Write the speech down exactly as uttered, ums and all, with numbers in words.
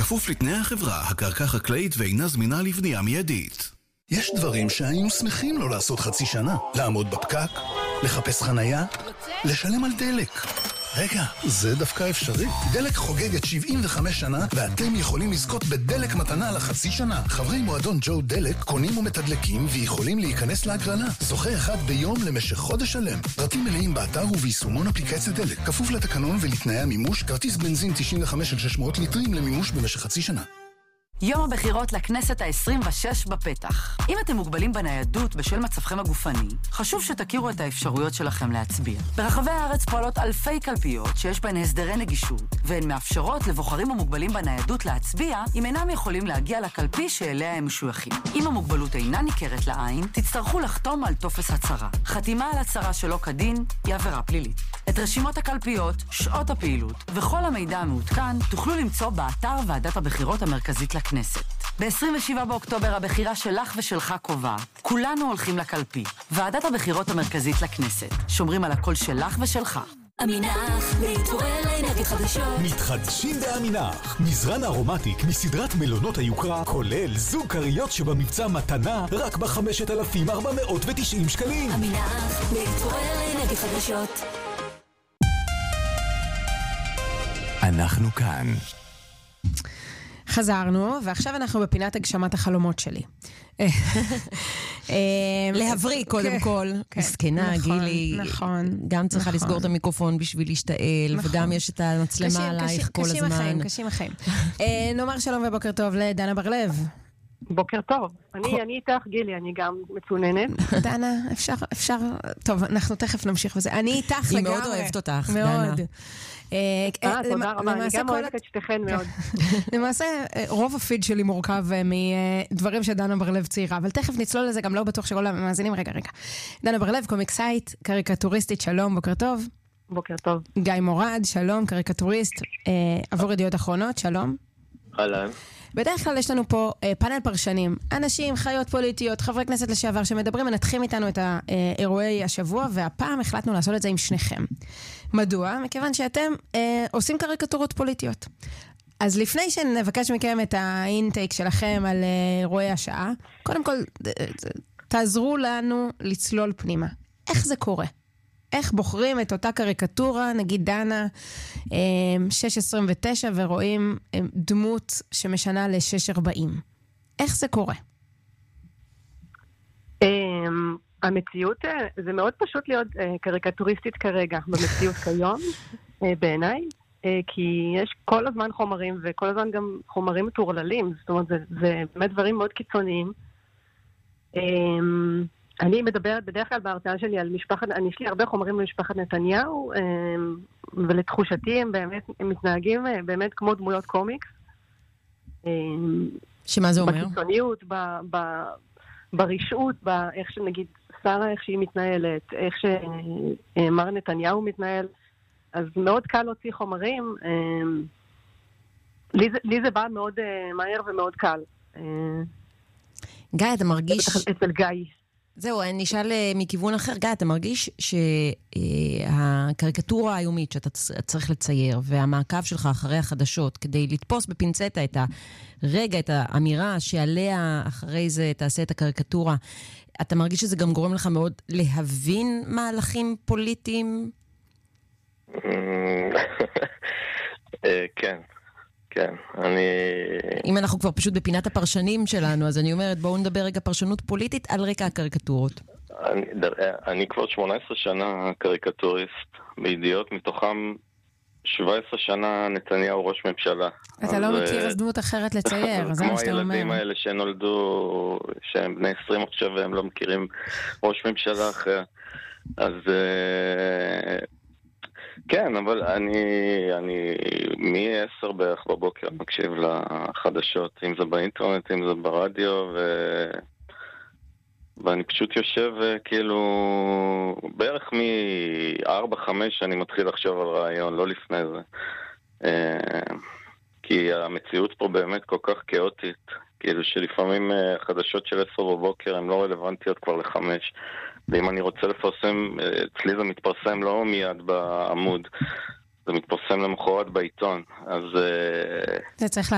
כפוף לתנאי החברה, הקרקע חקלאית ואינה זמינה לבנייה מיידית. יש דברים שהיינו שמחים לא לעשות חצי שנה. לעמוד בפקק, לחפש חנייה, לשלם על דלק. רגע, זה דווקא אפשרי. דלק חוגגת שבעים וחמש שנה, ואתם יכולים לזכות בדלק מתנה לחצי שנה. חברי מועדון ג'ו דלק קונים ומתדלקים ויכולים להיכנס להגרלה. זוכה אחד ביום למשך חודש שלם. פרטים מלאים באתר וביישומון אפליקציית דלק. כפוף לתקנון ולתנאי המימוש, כרטיס בנזין תשעים וחמש עד שש מאות ליטרים למימוש במשך חצי שנה. יום הבחירות לכנסת ה-עשרים ושש בפתח. אם אתם מוגבלים בניידות בשל מצבכם הגופני, חשוב שתכירו את האפשרויות שלכם להצביע. ברחבי הארץ פועלות אלפי קלפיות שיש בהן הסדרי נגישות, והן מאפשרות לבוחרים המוגבלים בניידות להצביע אם אינם יכולים להגיע לקלפי שאליה הם משויכים. אם המוגבלות אינה ניכרת לעין, תצטרכו לחתום על טופס הצהרה. חתימה על הצהרה שלא כדין היא עבירה פלילית. את רשימות הקלפיות, שעות הפעילות וכל המידע המעודכן תוכלו למצוא באתר ועדת הבחירות המרכזית לכנסת. ב-עשרים ושבעה באוקטובר הבחירה שלך ושלך קובעת. כולנו הולכים לקלפי. ועדת הבחירות המרכזית לכנסת. שומרים על הקול שלך ושלך. אמינח, להתעורר לאנרגיות חדשות. מתחדשים באמינח. מזרן ארומטיק מסדרת מלונות היוקרה, כולל זוג קריות שבמבצע מתנה רק ב-חמשת אלפים ארבע מאות ותשעים שקלים. אמינח, להתעורר לאנרגיות חדשות. אנחנו כאן. חזרנו, ועכשיו אנחנו בפינת הגשמת החלומות שלי. להבריא קודם כל. מסכנה, גילי. נכון. גם צריכה לסגור את המיקרופון בשביל להשתעל, וגם יש את המצלמה עלייך כל הזמן. קשים החיים, קשים החיים. נאמר שלום ובוקר טוב לדנה בר-לב. בוקר טוב. אני, אני איתך, גילי, אני גם מצוננת. דנה, אפשר, אפשר, טוב, אנחנו תכף נמשיך בזה. אני איתך לגמרי. היא מאוד אוהבת אותך, דנה. מאוד. אה, תודה רבה, אני גם אוהבת את שתיכן מאוד. למעשה, רוב הפיד שלי מורכב מדברים שדנה בר-לב צעירה, אבל תכף נצלול לזה, גם לא בטוח שכל המאזינים, רגע, רגע. דנה בר-לב, קומיקסאית, קריקטוריסטית, שלום, בוקר טוב. בוקר טוב. גיא מורד, שלום, קריקטוריסט, עבור ידיעות אחרונות, שלום. אהלן. בדרך כלל יש לנו פה אה, פאנל פרשנים, אנשים, חיות פוליטיות, חברי כנסת לשעבר שמדברים, מנתחים איתנו את האירועי השבוע, והפעם החלטנו לעשות את זה עם שניכם. מדוע? מכיוון שאתם אה, עושים קריקטורות פוליטיות. אז לפני שנבקש מכם את האינטייק שלכם על אה, אירועי השעה, קודם כל, תעזרו לנו לצלול פנימה. איך זה קורה? איך בוחרים את אותה קריקטורה, נגיד דנה, שש עשרים ותשע, ורואים דמות שמשנה ל-שש ארבעים. איך זה קורה? המציאות, זה מאוד פשוט להיות קריקטוריסטית כרגע, במציאות כיום, בעיניי, כי יש כל הזמן חומרים, וכל הזמן גם חומרים מטורללים, זאת אומרת, זה, זה באמת דברים מאוד קיצוניים. אני מדברת בדרך כלל בהרצאה שלי על משפחת, אני יש לי הרבה חומרים למשפחת נתניהו, ולתחושתי הם באמת, הם מתנהגים באמת כמו דמויות קומיקס. שמה זה אומר? בקיצוניות, ב, ב, ברשעות, באיך שנגיד שרה, איך שהיא מתנהלת, איך שמר נתניהו מתנהל, אז מאוד קל להוציא חומרים. לי זה, לי זה בא מאוד מהר ומאוד קל. גיא, אתה מרגיש... אצל גיא. זהו, אני אשאל מכיוון אחר. גיא, אתה מרגיש שהקריקטורה היומית שאתה צריך לצייר, והמעקב שלך אחרי החדשות, כדי לתפוס בפינצטה את הרגע, את האמירה שעליה אחרי זה תעשה את הקריקטורה, אתה מרגיש שזה גם גורם לך מאוד להבין מהלכים פוליטיים? כן. כן, אני... אם אנחנו כבר פשוט בפינת הפרשנים שלנו, אז אני אומרת, בואו נדבר רגע פרשנות פוליטית על רקע הקריקטורות. אני, אני כבר שמונה עשרה שנה קריקטוריסט בידיעות, מתוכם שבע עשרה שנה נתניהו ראש ממשלה. אתה לא מכיר אז דמות אחרת לצייר, זה מה שאתה אומר. כמו הילדים האלה שנולדו, שהם בני עשרים עכשיו והם לא מכירים ראש ממשלה אחר. אז... כן, אבל אני, אני מ-עשר בערך בבוקר מקשיב לחדשות, אם זה באינטרנט, אם זה ברדיו, ו... ואני פשוט יושב כאילו, בערך מ-ארבע חמש אני מתחיל לחשוב על רעיון, לא לפני זה. כי המציאות פה באמת כל כך כאוטית, כאילו שלפעמים חדשות של עשר בבוקר הן לא רלוונטיות כבר לחמש. ואם אני רוצה לפרסם, אצלי זה מתפרסם לא מיד בעמוד, זה מתפרסם למחרת בעיתון. אז... זה צריך